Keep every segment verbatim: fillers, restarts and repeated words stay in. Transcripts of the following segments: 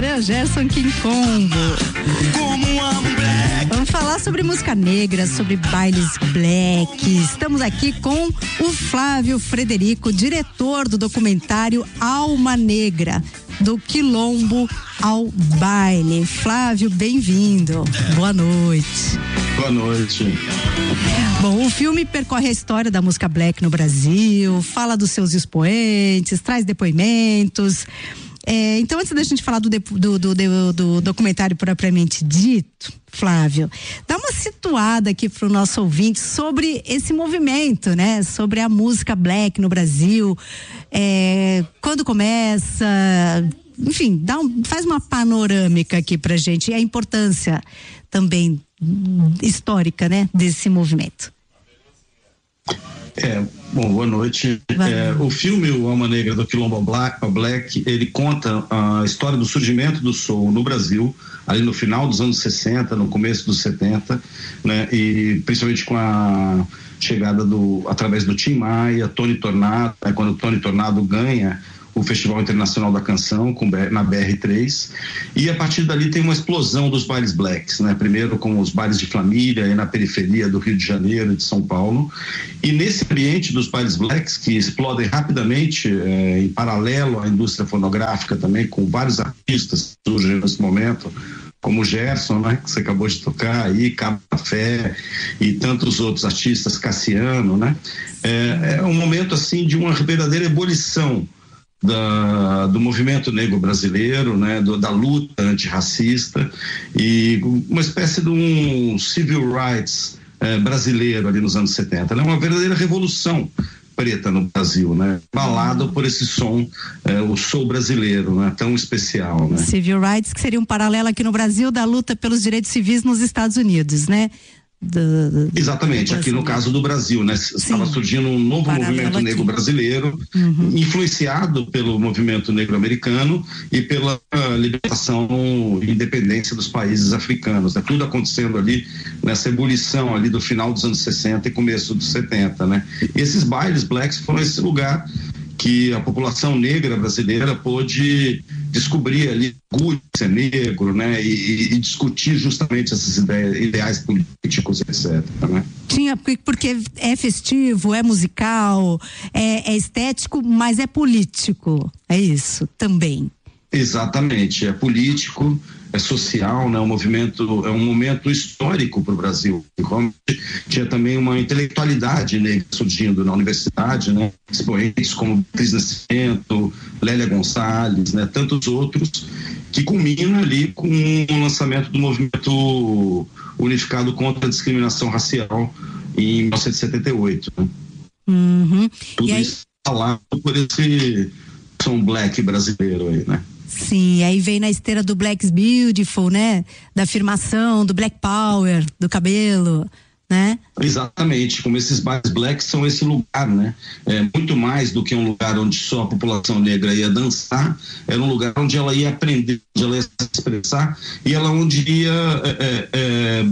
Tcharam, Gerson Quincombo. Vamos falar sobre música negra, sobre bailes black. Estamos aqui com o Flávio Frederico, diretor do documentário Alma Negra, do quilombo ao baile. Flávio, bem-vindo. Boa noite. Boa noite. Bom, o filme percorre a história da música black no Brasil, fala dos seus expoentes, traz depoimentos. É, então, antes da gente falar do, do, do, do, do documentário propriamente dito, Flávio, dá uma situada aqui para o nosso ouvinte sobre esse movimento, né? Sobre a música black no Brasil, é, quando começa, enfim, dá um, faz uma panorâmica aqui pra gente e a importância também histórica, né? Desse movimento. É, bom, boa noite. É, o filme O Alma Negra do Quilombo Black, Black, ele conta a história do surgimento do soul no Brasil, ali no final dos anos sessenta, no começo dos setenta, né? E principalmente com a chegada do, através do Tim Maia, Tony Tornado, né? Quando o Tony Tornado ganha o Festival Internacional da Canção com, na B R três, e a partir dali tem uma explosão dos bailes blacks, né? Primeiro com os bailes de família e na periferia do Rio de Janeiro e de São Paulo, e nesse ambiente dos bailes blacks que explodem rapidamente, eh, em paralelo à indústria fonográfica também, com vários artistas que surgem nesse momento, como o Gerson, né, que você acabou de tocar aí, Café e tantos outros artistas, Cassiano, né? É, é um momento assim de uma verdadeira ebulição Da, do movimento negro brasileiro, né, do, da luta antirracista e uma espécie de um civil rights eh, brasileiro ali nos anos setenta. É uma verdadeira revolução preta no Brasil, né, balado por esse som, eh, o soul brasileiro, né, tão especial, né. Civil rights, que seria um paralelo aqui no Brasil da luta pelos direitos civis nos Estados Unidos, né? Do, do, Exatamente, aqui no caso do Brasil, né? Estava surgindo um novo Paralelo movimento aqui. negro brasileiro, uhum. influenciado pelo movimento negro americano e pela libertação e independência dos países africanos, né? Tudo acontecendo ali nessa ebulição ali do final dos anos sessenta e começo dos setenta, né? E esses bailes blacks foram esse lugar que a população negra brasileira pôde descobrir ali orgulho de ser negro, né, e, e discutir justamente esses ideias, ideais políticos, etcétera, né? Tinha, porque é festivo, é musical, é, é estético, mas é político, é isso também. Exatamente, é político, é social, né? Um movimento, é um momento histórico para o Brasil. Tinha também uma intelectualidade negra surgindo na universidade, né? Expoentes como Cris Nascimento, Lélia Gonçalves, né? Tantos outros, que culmina ali com o lançamento do movimento unificado contra a discriminação racial em mil novecentos e setenta e oito. Né? Uhum. Tudo e aí... isso falado por esse som black brasileiro aí, né? Sim, aí vem na esteira do Black's Beautiful, né? Da afirmação, do Black Power, do cabelo, né? Exatamente, como esses bailes blacks são esse lugar, né? É, muito mais do que um lugar onde só a população negra ia dançar, era um lugar onde ela ia aprender, onde ela ia se expressar e ela onde ia é, é,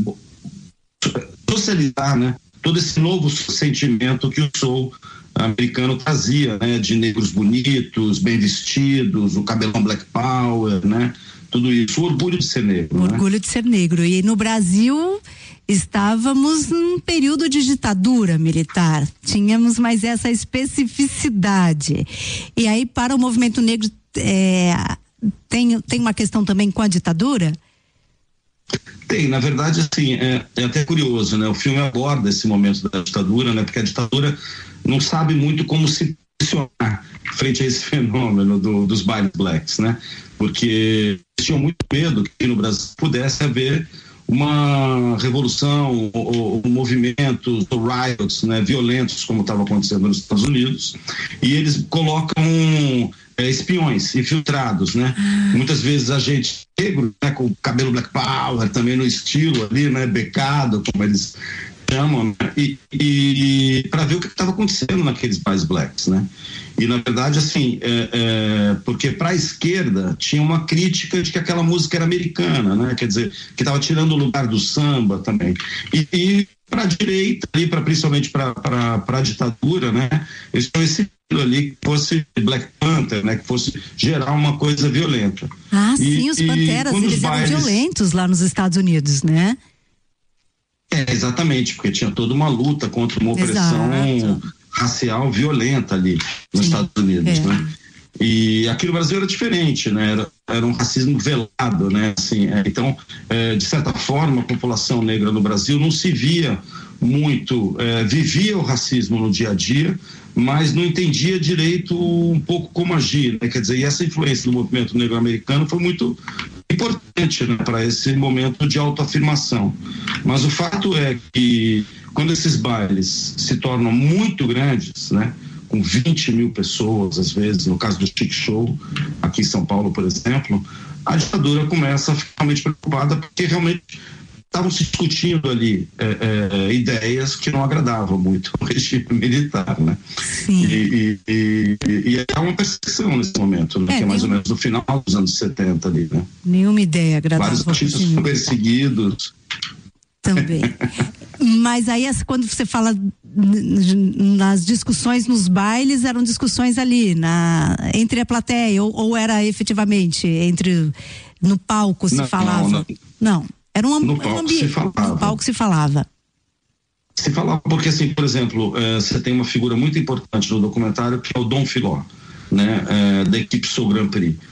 socializar, né? Todo esse novo sentimento que o soul americano trazia, né, de negros bonitos, bem vestidos, o cabelão Black Power, né, tudo isso, o orgulho de ser negro. O orgulho né? de ser negro. E no Brasil estávamos num período de ditadura militar, tínhamos mais essa especificidade. E aí, para o movimento negro, é, tem, tem uma questão também com a ditadura? Tem, na verdade, assim, é, é até curioso, né? O filme aborda esse momento da ditadura, né? Porque a ditadura não sabe muito como se posicionar frente a esse fenômeno do, dos bailes blacks, né? Porque eles tinham muito medo que no Brasil pudesse haver uma revolução ou, ou movimentos, ou riots, né? Violentos, como estava acontecendo nos Estados Unidos, e eles colocam é, espiões infiltrados, né? Muitas vezes a gente negro, né, com o cabelo Black Power, também no estilo ali, né, becado, como eles chamam, né, e, e para ver o que estava acontecendo naqueles bailes blacks, né? E na verdade, assim, é, é, porque para a esquerda tinha uma crítica de que aquela música era americana, né? Quer dizer, que estava tirando o lugar do samba também. E, e para a direita, ali, pra, principalmente para a ditadura, né? Eles tinham esse ali que fosse Black Panther, né? Que fosse gerar uma coisa violenta. Ah, e, sim, os Panteras, eles eram bailes... violentos lá nos Estados Unidos, né? É, exatamente, porque tinha toda uma luta contra uma opressão Exato. racial violenta ali nos sim, Estados Unidos, é. né? E aqui no Brasil era diferente, né? Era, era um racismo velado, né? Assim, é, então, é, de certa forma, a população negra no Brasil não se via muito, é, vivia o racismo no dia a dia, mas não entendia direito um pouco como agir, né? Quer dizer, e essa influência do movimento negro americano foi muito importante, né, para esse momento de autoafirmação. Mas o fato é que quando esses bailes se tornam muito grandes, né, com vinte mil pessoas, às vezes, no caso do Chic Show, aqui em São Paulo, por exemplo, a ditadura começa a ficar realmente preocupada, porque realmente estavam se discutindo ali é, é, ideias que não agradavam muito ao regime militar, né? Sim. E, e, e, e é uma perseguição nesse momento, né? É, que é mais nenhum... ou menos no final dos anos setenta ali, né? Nenhuma ideia agradável. Vários artistas foram perseguidos. Também. Mas aí, quando você fala nas discussões nos bailes, eram discussões ali, na, entre a plateia, ou, ou era efetivamente entre no palco se não, falava? Não, não. Era um, no um palco ambiente. Se falava. No palco se falava. Se falava porque, assim, por exemplo, eh, você tem uma figura muito importante no documentário que é o Dom Filó, né, eh, da equipe Soul Grand Prix.